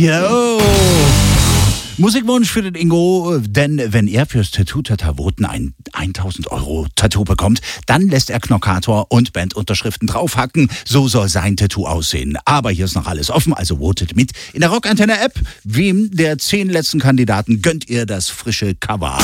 Yo! Musikwunsch für den Ingo, denn wenn er fürs Tattoo-Tata-Voten ein 1000 € Tattoo bekommt, dann lässt er Knockator und Bandunterschriften draufhacken. So soll sein Tattoo aussehen. Aber hier ist noch alles offen, also votet mit in der Rockantenne-App. Wem der 10 letzten Kandidaten gönnt ihr das frische Cover?